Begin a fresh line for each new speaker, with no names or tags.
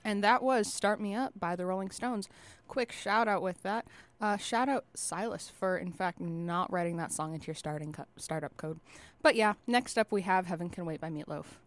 And that was Start Me Up by the Rolling Stones. Quick shout out with that. Shout out Silas for, in fact, not writing that song into your startup code. But yeah, next up we have Heaven Can Wait by Meatloaf.